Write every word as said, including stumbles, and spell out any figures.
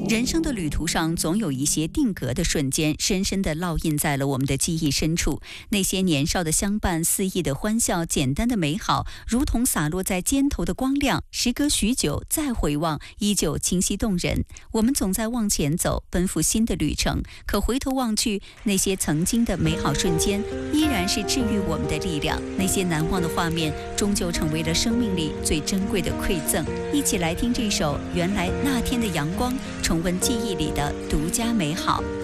人生的旅途上，总有一些定格的瞬间，深深地烙印在了我们的记忆深处。那些年少的相伴、肆意的欢笑、简单的美好，如同洒落在肩头的光亮，时隔许久再回望，依旧清晰动人。我们总在往前走，奔赴新的旅程，可回头望去，那些曾经的美好瞬间，依然是治愈我们的力量。那些难忘的画面，终究成为了生命里最珍贵的馈赠。一起来听这首《原来那天的阳光》，重温记忆里的独家美好。